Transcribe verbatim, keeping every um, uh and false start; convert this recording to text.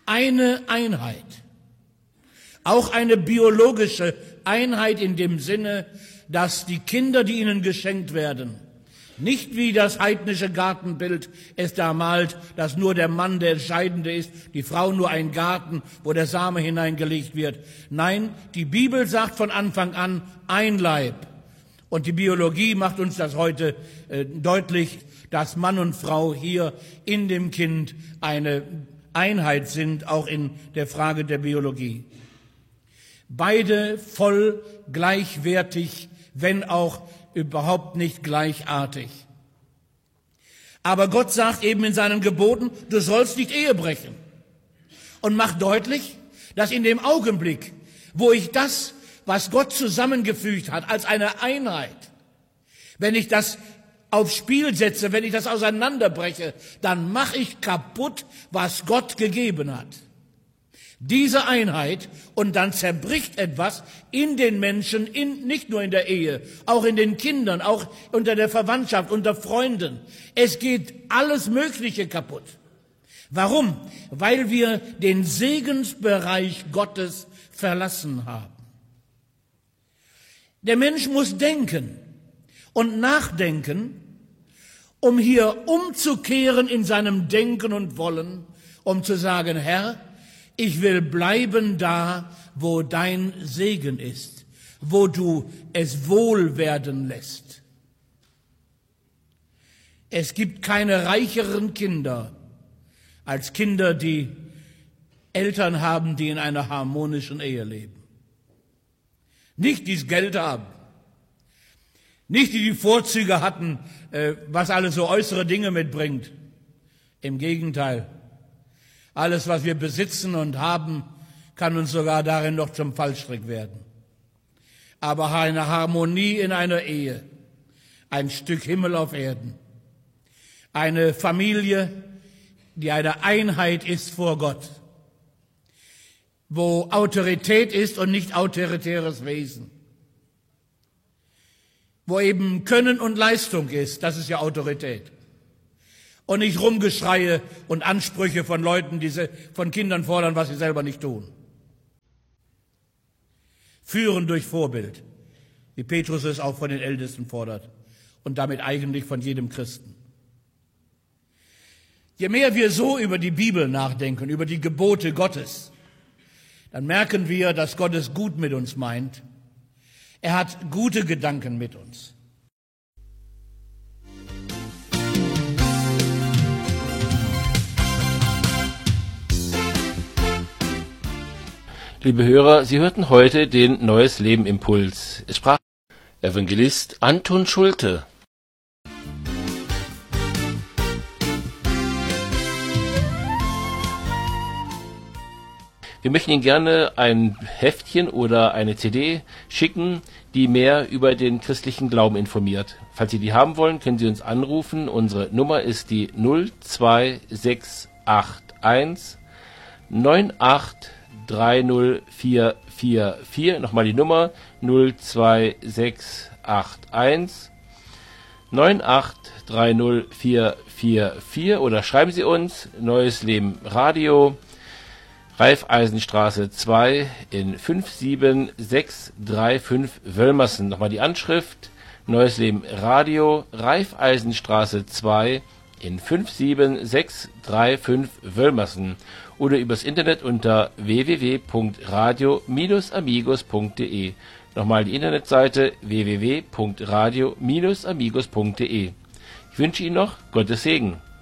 eine Einheit. Auch eine biologische Einheit in dem Sinne, dass die Kinder, die ihnen geschenkt werden, nicht wie das heidnische Gartenbild es da malt, dass nur der Mann der Entscheidende ist, die Frau nur ein Garten, wo der Same hineingelegt wird. Nein, die Bibel sagt von Anfang an ein Leib. Und die Biologie macht uns das heute äh, deutlich, dass Mann und Frau hier in dem Kind eine Einheit sind, auch in der Frage der Biologie. Beide voll gleichwertig, wenn auch überhaupt nicht gleichartig. Aber Gott sagt eben in seinen Geboten, du sollst nicht Ehe brechen. Und macht deutlich, dass in dem Augenblick, wo ich das, was Gott zusammengefügt hat, als eine Einheit, wenn ich das aufs Spiel setze, wenn ich das auseinanderbreche, dann mache ich kaputt, was Gott gegeben hat. Diese Einheit, und dann zerbricht etwas in den Menschen, in, nicht nur in der Ehe, auch in den Kindern, auch unter der Verwandtschaft, unter Freunden. Es geht alles Mögliche kaputt. Warum? Weil wir den Segensbereich Gottes verlassen haben. Der Mensch muss denken und nachdenken, um hier umzukehren in seinem Denken und Wollen, um zu sagen, Herr, ich will bleiben da, wo dein Segen ist, wo du es wohl werden lässt. Es gibt keine reicheren Kinder als Kinder, die Eltern haben, die in einer harmonischen Ehe leben. Nicht die das Geld haben, nicht die die Vorzüge hatten, was alles so äußere Dinge mitbringt. Im Gegenteil. Alles, was wir besitzen und haben, kann uns sogar darin noch zum Fallstrick werden. Aber eine Harmonie in einer Ehe, ein Stück Himmel auf Erden, eine Familie, die eine Einheit ist vor Gott, wo Autorität ist und nicht autoritäres Wesen, wo eben Können und Leistung ist, das ist ja Autorität. Und nicht Rumgeschreie und Ansprüche von Leuten, die von Kindern fordern, was sie selber nicht tun. Führen durch Vorbild, wie Petrus es auch von den Ältesten fordert und damit eigentlich von jedem Christen. Je mehr wir so über die Bibel nachdenken, über die Gebote Gottes, dann merken wir, dass Gott es gut mit uns meint. Er hat gute Gedanken mit uns. Liebe Hörer, Sie hörten heute den Neues Leben Impuls. Es sprach Evangelist Anton Schulte. Wir möchten Ihnen gerne ein Heftchen oder eine C D schicken, die mehr über den christlichen Glauben informiert. Falls Sie die haben wollen, können Sie uns anrufen. Unsere Nummer ist die null zwei sechs acht eins neun acht drei null vier vier vier. Nochmal die Nummer null zwei sechs acht eins neun acht drei null vier vier vier oder schreiben Sie uns Neues Leben Radio, Raiffeisenstraße zwei in fünf sieben sechs drei fünf Wölmersen. Nochmal die Anschrift Neues Leben Radio, Raiffeisenstraße zwei in fünf sieben sechs drei fünf Wölmersen. Oder übers Internet unter w w w punkt radio Bindestrich amigos punkt d e. Nochmal die Internetseite w w w punkt radio Bindestrich amigos punkt d e. Ich wünsche Ihnen noch Gottes Segen.